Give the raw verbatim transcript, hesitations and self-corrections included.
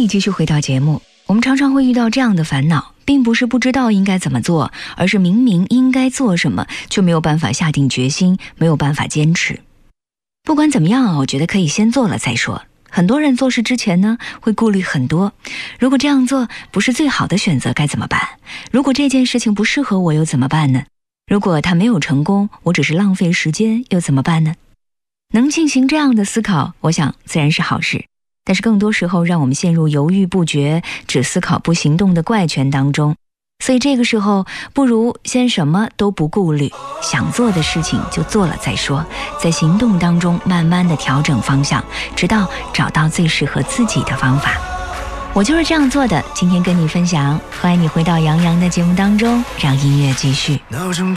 里继续回到节目，我们常常会遇到这样的烦恼，并不是不知道应该怎么做，而是明明应该做什么，却没有办法下定决心，没有办法坚持。不管怎么样，我觉得可以先做了再说。很多人做事之前呢，会顾虑很多，如果这样做不是最好的选择该怎么办？如果这件事情不适合我又怎么办呢？如果它没有成功，我只是浪费时间又怎么办呢？能进行这样的思考，我想自然是好事。但是更多时候让我们陷入犹豫不决、只思考不行动的怪圈当中，所以这个时候不如先什么都不顾虑，想做的事情就做了再说，在行动当中慢慢的调整方向，直到找到最适合自己的方法。我就是这样做的，今天跟你分享，欢迎你回到杨洋的节目当中，让音乐继续。